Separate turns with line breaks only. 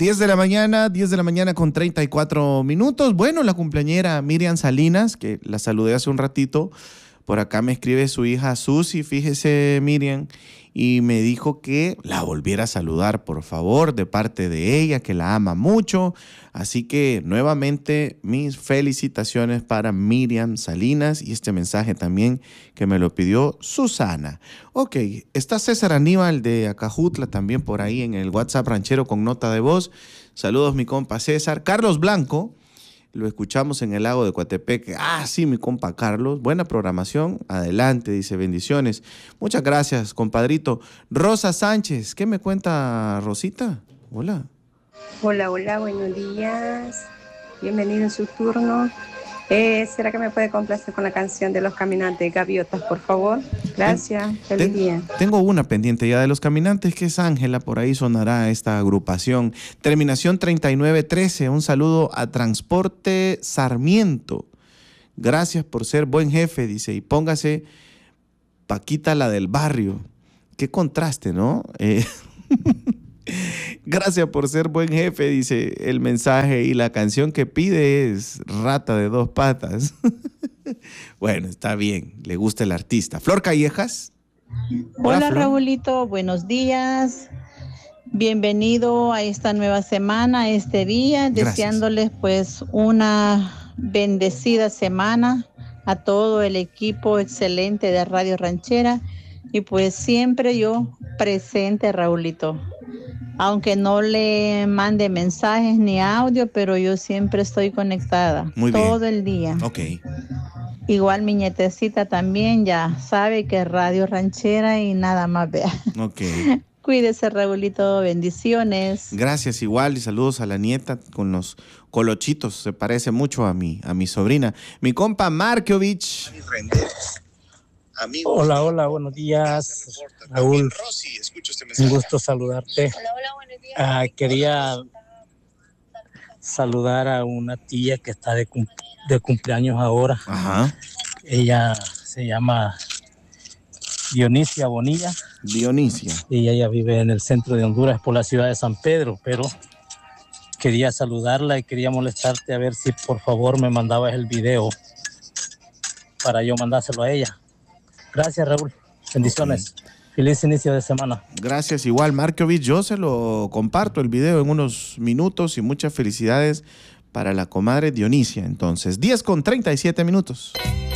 10 de la mañana con 34 minutos. Bueno, la cumpleañera Miriam Salinas, que la saludé hace un ratito, por acá me escribe su hija Susi, fíjese Miriam, y me dijo que la volviera a saludar, por favor, de parte de ella, que la ama mucho. Así que nuevamente mis felicitaciones para Miriam Salinas y este mensaje también que me lo pidió Susana. Ok, está César Aníbal de Acajutla también por ahí en el WhatsApp ranchero con nota de voz. Saludos mi compa César. Carlos Blanco. Lo escuchamos en el lago de Coatepeque. Ah, sí, mi compa Carlos. Buena programación. Adelante, dice, bendiciones. Muchas gracias, compadrito. Rosa Sánchez, ¿qué me cuenta Rosita? Hola.
Hola, hola, buenos días. Bienvenido en su turno. ¿Será que me puede complacer con la canción de Los Caminantes Gaviotas, por favor? Gracias. Feliz día.
Tengo una pendiente ya de Los Caminantes, que es Ángela, por ahí sonará esta agrupación. Terminación 3913, un saludo a Transporte Sarmiento. Gracias por ser buen jefe, dice, y póngase Paquita la del barrio. Qué contraste, ¿no? Gracias por ser buen jefe, dice el mensaje, y la canción que pide es Rata de Dos Patas. Bueno, está bien, le gusta el artista. Flor Callejas.
Hola
Flor.
Raulito, buenos días. Bienvenido a esta nueva semana, a este día.
Gracias.
Deseándoles pues una bendecida semana a todo el equipo excelente de Radio Ranchera. Y pues siempre yo presente, Raulito. Aunque no le mande mensajes ni audio, pero yo siempre estoy conectada.
Muy bien.
Todo el día.
Ok.
Igual mi nietecita también ya sabe que es Radio Ranchera y nada más vea.
Ok.
Cuídese, Raulito, bendiciones.
Gracias, igual, y saludos a la nieta con los colochitos. Se parece mucho a mi sobrina. Mi compa Markovich.
Hola, hola, buenos días, Raúl. Un gusto saludarte.
Hola, buenos días.
Quería saludar a una tía que está de cumpleaños ahora.
Ajá.
Ella se llama Dionisia Bonilla.
Dionisia.
Y ella vive en el centro de Honduras, por la ciudad de San Pedro, pero quería saludarla y quería molestarte a ver si por favor me mandabas el video para yo mandárselo a ella. Gracias, Raúl. Bendiciones. Okay. Feliz inicio de semana.
Gracias, igual, Markovich. Yo se lo comparto el video en unos minutos y muchas felicidades para la comadre Dionisia. Entonces, 10:37.